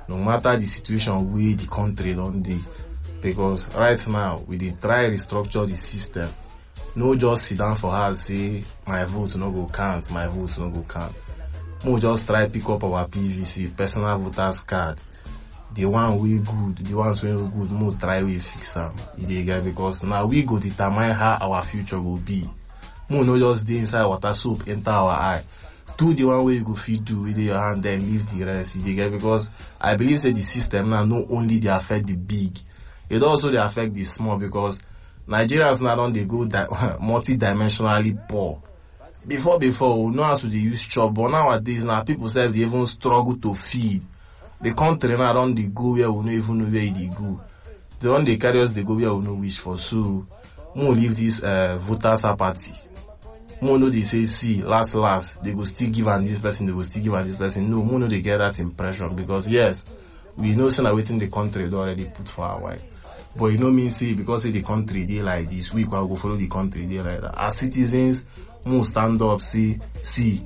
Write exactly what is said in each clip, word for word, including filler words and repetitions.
no matter the situation we the country don't dey. Because right now we dey try restructure the system. No just sit down for house say my vote no go count, my vote no go count. No just try pick up our P V C, personal voters card. The one we good, the ones we no good, no try we fix them. Because now we go determine how our future will be. Mo no just dey inside water soap enter our eye. Do the one way you go feed do with your hand, then leave the rest. You get because I believe say the system now not only they affect the big, it also they affect the small because Nigerians now don't they go di- multi-dimensionally poor. Before before we know how to they use chop, but nowadays now people say they even struggle to feed. The country now don't they go where we don't even know where they go. They don't they carry us they go where we know wish for. So we leave this uh, voters apathy. Mo no they say see last last they go still give and this person they go still give and this person. No, mo no they get that impression because yes, we know say na waiting the country they already put for our way. But you know mean say because say the country they like this, we can go follow the country they like that. As citizens, mo stand up, see, see,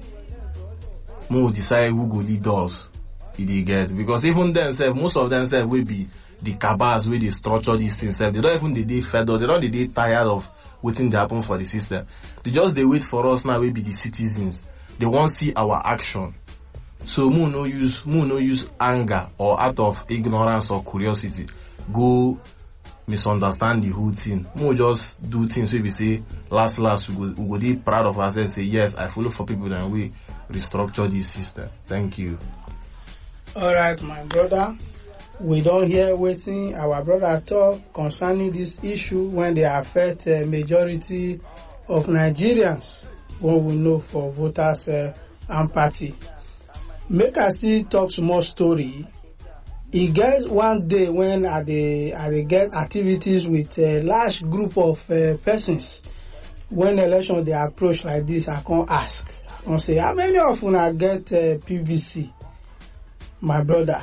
mo decide who go lead us. They get because even themselves, most of themselves will be the cabals where they structure these things. They don't even they they fed up. They don't they, they tired of waiting to happen for the system. They just they wait for us now. We be the citizens. They want to see our action. So mo no use mo no use anger or out of ignorance or curiosity go misunderstand the whole thing. Mo just do things where we say last last we go we go be proud of ourselves. Say yes, I follow for people and we restructure this system. Thank you. All right, my brother. We don't hear waiting our brother talk concerning this issue when they affect a uh, majority of Nigerians. When we know for voters uh, and party. Make us still talk some more story. He gets one day when I they I they get activities with a large group of uh, persons. When election they approach like this, I can't ask. I can't say how many of you I get uh, P V C. My brother,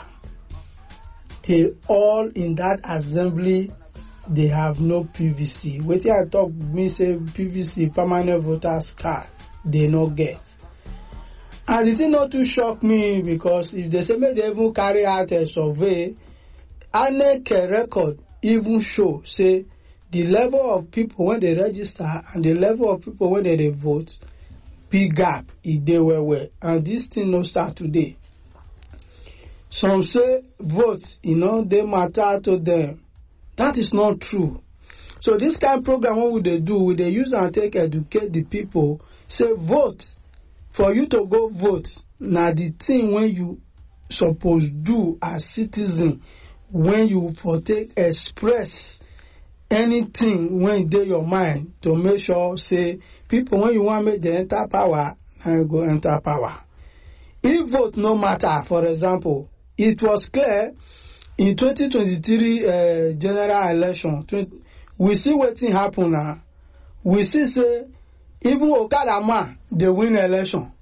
they all in that assembly, they have no P V C. Wait till I talk, me say P V C, permanent voters card, they no get. And it did not too shock me because if they say may they even carry out a survey, I N E C record even show, say, the level of people when they register and the level of people when they, they vote, big gap, if they were well. And this thing no start today. Some say votes, you know, they matter to them. That is not true. So this kind of program, what would they do? Would they use and take educate the people? Say vote. For you to go vote, now the thing when you suppose do as citizen, when you for take express anything when they your mind to make sure, say, people when you want to make the enter power, and go enter power. If vote no matter, for example, it was clear in twenty twenty-three uh, general election. twenty, we see what thing happen now. We see say even Okada man they win election.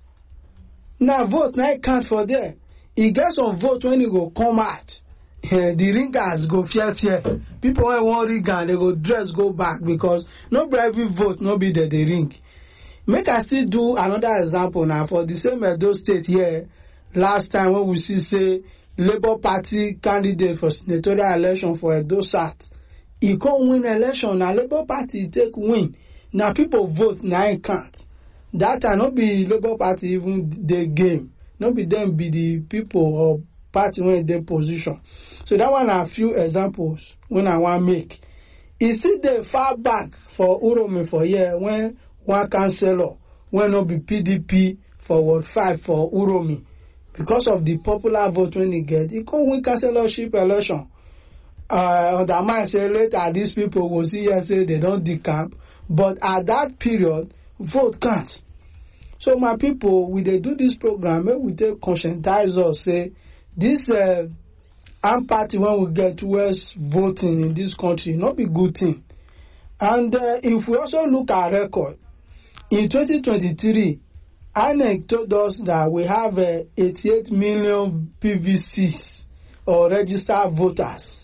Now vote now count for there. He gets some vote when he go come out. The ringers go fear fear. People when want ring and they go dress go back because no every vote no be there the ring. Make I still do another example now for the same Edo State here. Last time when we see say Labour Party candidate for senatorial election for Edo South, he can't win election. Now Labour Party take win. Now people vote now it can't. That time not be Labour Party even the game. Not be them be the people or party when they position. So that one are a few examples when I want make. It's still the far back for Uromi for year when one councillor when not be P D P for Ward five for Uromi. Because of the popular vote when he get, he can't win councillorship election. Uh, on the mind say later these people will see and say they don't decamp. But at that period, vote counts. So my people, we they do this program, we take conscientize us, say, this uh, armed party when we get towards voting in this country, not be good thing. And uh, if we also look at record, in twenty twenty-three, I N E C told us that we have uh, eighty-eight million P V Cs or registered voters.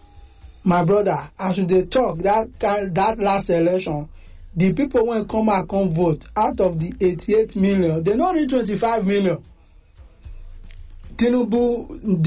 My brother, as they talk, that that last election, the people when come and come vote, out of the eighty-eight million, they not reach twenty-five million. Tinubu